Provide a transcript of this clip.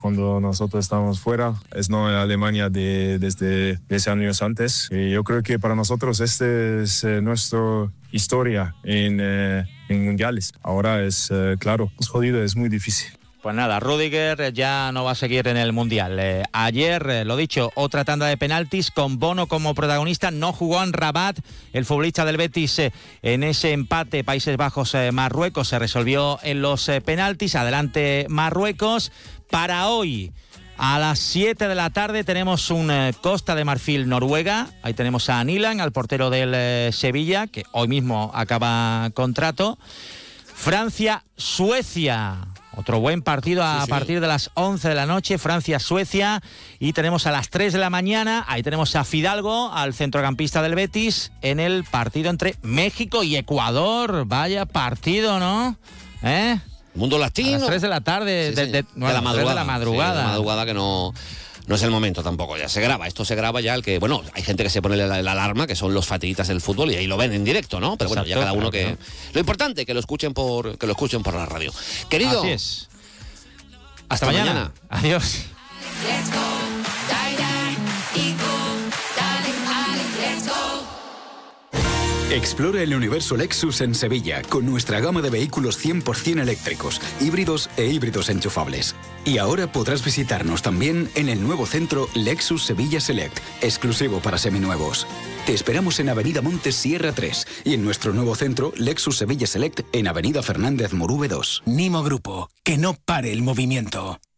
cuando nosotros estamos fuera, es no en Alemania desde 10 años antes. Y yo creo que para nosotros este es nuestra historia en mundiales. Ahora es, claro, es jodido, es muy difícil. Pues nada, Rüdiger ya no va a seguir en el Mundial. Ayer, lo dicho, otra tanda de penaltis con Bono como protagonista. No jugó en Rabat, el futbolista del Betis, en ese empate Países Bajos-Marruecos. Se resolvió en los penaltis. Adelante Marruecos. Para hoy, a las 7 de la tarde, tenemos un Costa de Marfil-Noruega. Ahí tenemos a Nilan, al portero del Sevilla, que hoy mismo acaba contrato. Francia-Suecia. Otro buen partido a partir de las 11 de la noche, Francia-Suecia. Y tenemos a las 3 de la mañana, ahí tenemos a Fidalgo, al centrocampista del Betis, en el partido entre México y Ecuador. Vaya partido, ¿no? Mundo latino. A las 3 de la tarde, de la madrugada. Sí, de la madrugada, que no es el momento tampoco, ya se graba. Esto se graba ya hay gente que se pone la alarma, que son los fatiguitas del fútbol, y ahí lo ven en directo, ¿no? Pero bueno, ya cada uno que... Lo importante, que lo escuchen por la radio. Querido. Así es. Hasta mañana. Adiós. Explora el universo Lexus en Sevilla con nuestra gama de vehículos 100% eléctricos, híbridos e híbridos enchufables. Y ahora podrás visitarnos también en el nuevo centro Lexus Sevilla Select, exclusivo para seminuevos. Te esperamos en Avenida Montes Sierra 3 y en nuestro nuevo centro Lexus Sevilla Select en Avenida Fernández Morube 2. Nimo Grupo, que no pare el movimiento.